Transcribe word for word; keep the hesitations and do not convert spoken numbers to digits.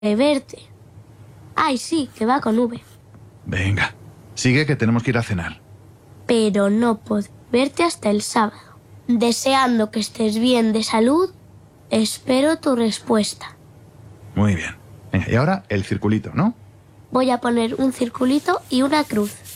verte. Ay, sí, que va con V. Venga, sigue que tenemos que ir a cenar. Pero no puedo verte hasta el sábado. Deseando que estés bien de salud, espero tu respuesta. Muy bien. Venga, y ahora el circulito, ¿no? Voy a poner un circulito y una cruz.